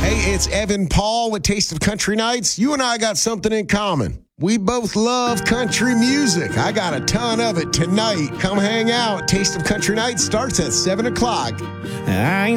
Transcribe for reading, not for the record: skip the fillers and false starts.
Hey, it's Evan Paul with Taste of Country Nights. You and I got something in common. We both love country music. I got a ton of it tonight. Come hang out. Taste of Country Nights starts at 7 o'clock. I